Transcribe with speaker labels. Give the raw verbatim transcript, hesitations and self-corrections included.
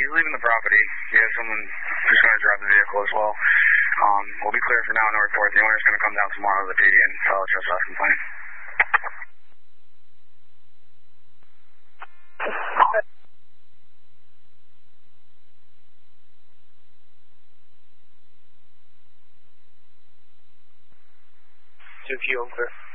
Speaker 1: he's leaving the property. He has someone who's going to drive the vehicle as well. Um, we'll be clear for now, no report. The owner's going to come down tomorrow to the P D and file a trespass complaint.
Speaker 2: two Q, I'm clear.